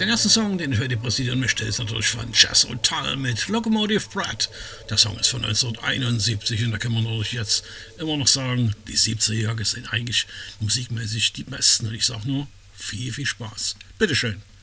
Den ersten Song, den ich heute präsentieren möchte, ist natürlich von Jethro Tull mit Locomotive Bread. Der Song ist von 1971 und da kann man natürlich jetzt immer noch sagen, die 70er Jahre sind eigentlich musikmäßig die besten und ich sage nur, viel Spaß. Bitteschön.